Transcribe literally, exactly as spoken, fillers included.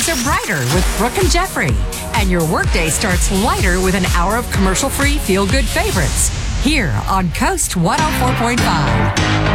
days are brighter with Brooke and Jeffrey. And your workday starts lighter with an hour of commercial-free feel-good favorites. Here on Coast one oh four point five.